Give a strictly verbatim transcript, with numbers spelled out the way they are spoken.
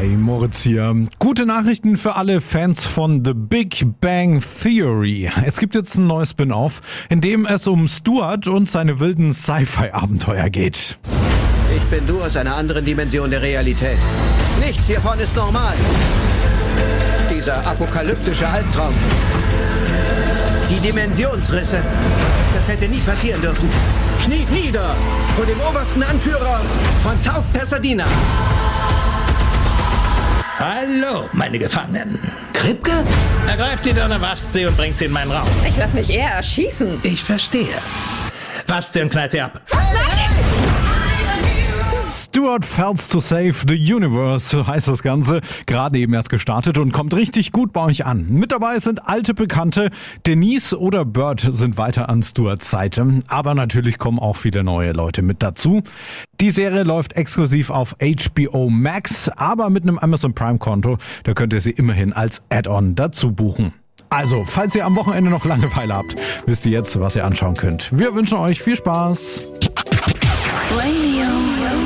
Hi, Moritz hier. Gute Nachrichten für alle Fans von The Big Bang Theory. Es gibt jetzt ein neues Spin-off, in dem es um Stuart und seine wilden Sci-Fi-Abenteuer geht. Ich bin du aus einer anderen Dimension der Realität. Nichts hiervon ist normal. Dieser apokalyptische Albtraum. Die Dimensionsrisse. Das hätte nie passieren dürfen. Kniet nieder vor dem obersten Anführer von South Pasadena. Hallo, meine Gefangenen. Kripke? Ergreift die Dirne, wascht sie und bringt sie in meinen Raum. Ich lass mich eher erschießen. Ich verstehe. Wascht sie und knallt sie ab. Stuart Fails to Save the Universe, so heißt das Ganze. Gerade eben erst gestartet und kommt richtig gut bei euch an. Mit dabei sind alte Bekannte. Denise oder Bert sind weiter an Stuarts Seite. Aber natürlich kommen auch wieder neue Leute mit dazu. Die Serie läuft exklusiv auf H B O Max, aber mit einem Amazon Prime Konto. Da könnt ihr sie immerhin als Add-on dazu buchen. Also, falls ihr am Wochenende noch Langeweile habt, wisst ihr jetzt, was ihr anschauen könnt. Wir wünschen euch viel Spaß. Radio